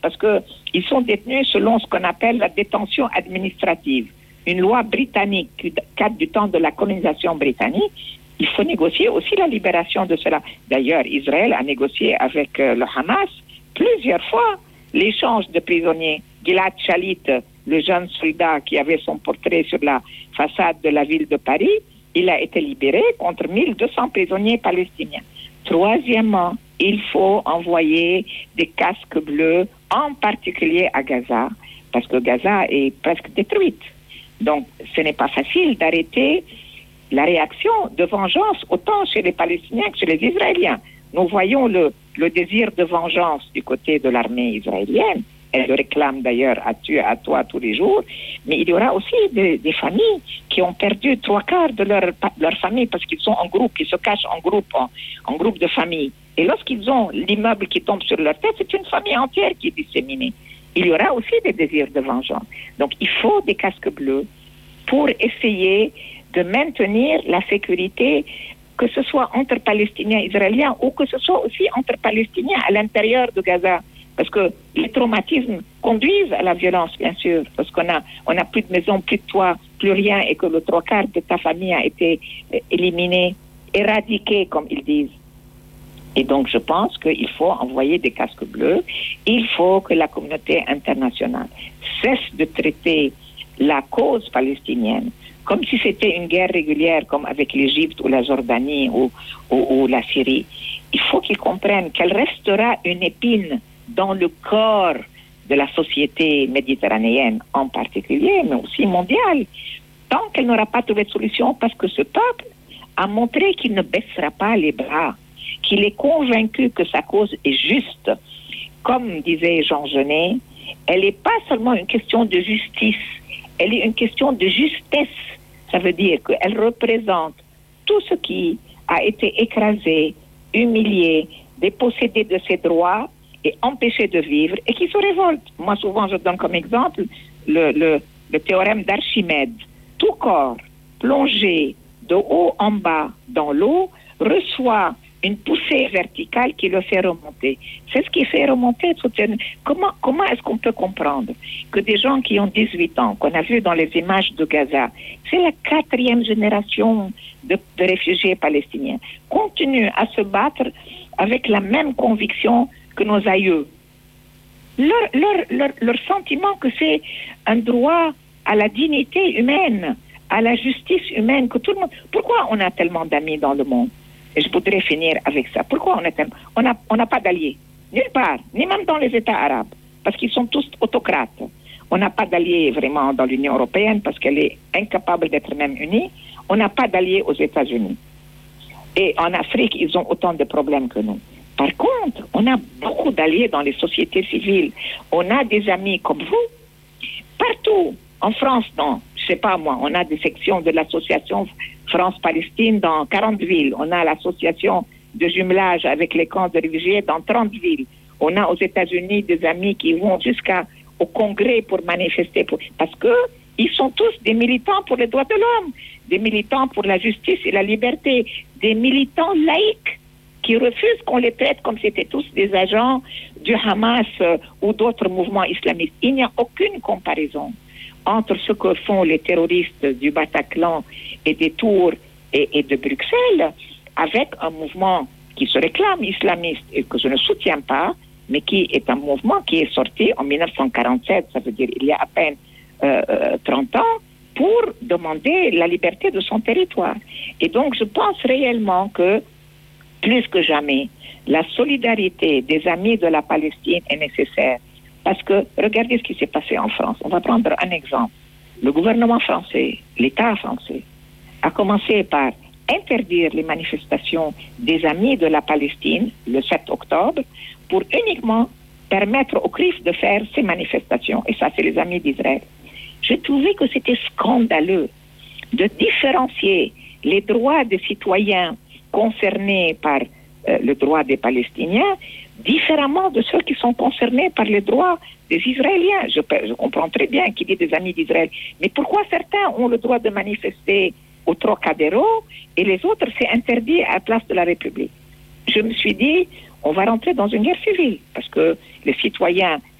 parce qu'ils sont détenus selon ce qu'on appelle la détention administrative. Une loi britannique qui date du temps de la colonisation britannique. Il faut négocier aussi la libération de cela. D'ailleurs, Israël a négocié avec le Hamas plusieurs fois l'échange de prisonniers. Gilad Shalit, le jeune soldat qui avait son portrait sur la façade de la ville de Paris, il a été libéré contre 1200 prisonniers palestiniens. Troisièmement, il faut envoyer des casques bleus, en particulier à Gaza, parce que Gaza est presque détruite. Donc, ce n'est pas facile d'arrêter la réaction de vengeance autant chez les Palestiniens que chez les Israéliens. Nous voyons le désir de vengeance du côté de l'armée israélienne. Elle le réclame d'ailleurs à toi tous les jours. Mais il y aura aussi des familles qui ont perdu 3/4 de leur famille parce qu'ils sont en groupe, ils se cachent en groupe de famille. Et lorsqu'ils ont l'immeuble qui tombe sur leur tête, c'est une famille entière qui est disséminée. Il y aura aussi des désirs de vengeance. Donc il faut des casques bleus pour essayer de maintenir la sécurité, que ce soit entre Palestiniens et Israéliens ou que ce soit aussi entre Palestiniens à l'intérieur de Gaza. Parce que les traumatismes conduisent à la violence, bien sûr, parce qu'on a plus de maison, plus de toit, plus rien, et que le 3/4 de ta famille a été éliminé, éradiqué, comme ils disent. Et donc, je pense qu'il faut envoyer des casques bleus. Il faut que la communauté internationale cesse de traiter la cause palestinienne comme si c'était une guerre régulière, comme avec l'Égypte ou la Jordanie ou la Syrie. Il faut qu'ils comprennent qu'elle restera une épine dans le corps de la société méditerranéenne en particulier, mais aussi mondiale, tant qu'elle n'aura pas trouvé de solution, parce que ce peuple a montré qu'il ne baissera pas les bras, qu'il est convaincu que sa cause est juste. Comme disait Jean Genet, elle n'est pas seulement une question de justice, elle est une question de justesse. Ça veut dire qu'elle représente tout ce qui a été écrasé, humilié, dépossédé de ses droits et empêché de vivre et qui se révolte. Moi, souvent, je donne comme exemple le théorème d'Archimède. Tout corps plongé de haut en bas dans l'eau reçoit une poussée verticale qui le fait remonter. C'est ce qui fait remonter. Comment est-ce qu'on peut comprendre que des gens qui ont 18 ans, qu'on a vu dans les images de Gaza, c'est la 4e génération de réfugiés palestiniens, continuent à se battre avec la même conviction que nos aïeux. Leur sentiment que c'est un droit à la dignité humaine, à la justice humaine, que tout le monde... Pourquoi on a tellement d'amis dans le monde? Et je voudrais finir avec ça. Pourquoi on n'a pas d'alliés? Nulle part, ni même dans les États arabes, parce qu'ils sont tous autocrates. On n'a pas d'alliés vraiment dans l'Union européenne, parce qu'elle est incapable d'être même unie. On n'a pas d'alliés aux États-Unis. Et en Afrique, ils ont autant de problèmes que nous. Par contre, on a beaucoup d'alliés dans les sociétés civiles. On a des amis comme vous, partout. En France, non, je sais pas moi, on a des sections de l'association France-Palestine dans 40 villes. On a l'association de jumelage avec les camps de réfugiés dans 30 villes. On a aux États-Unis des amis qui vont jusqu'au Congrès pour manifester. Parce que ils sont tous des militants pour les droits de l'homme, des militants pour la justice et la liberté, des militants laïcs qui refusent qu'on les traite comme si c'était tous des agents du Hamas ou d'autres mouvements islamistes. Il n'y a aucune comparaison entre ce que font les terroristes du Bataclan et des Tours et de Bruxelles avec un mouvement qui se réclame islamiste et que je ne soutiens pas, mais qui est un mouvement qui est sorti en 1947, ça veut dire il y a à peine 30 ans, pour demander la liberté de son territoire. Et donc je pense réellement que, plus que jamais, la solidarité des amis de la Palestine est nécessaire. Parce que, regardez ce qui s'est passé en France. On va prendre un exemple. Le gouvernement français, l'État français, a commencé par interdire les manifestations des amis de la Palestine le 7 octobre pour uniquement permettre aux CRIF de faire ces manifestations. Et ça, c'est les amis d'Israël. J'ai trouvé que c'était scandaleux de différencier les droits des citoyens concernés par le droit des Palestiniens différemment de ceux qui sont concernés par les droits des Israéliens. Je comprends très bien qu'il y ait des amis d'Israël. Mais pourquoi certains ont le droit de manifester au Trocadéro et les autres, c'est interdit à la place de la République? Je me suis dit, on va rentrer dans une guerre civile parce que les citoyens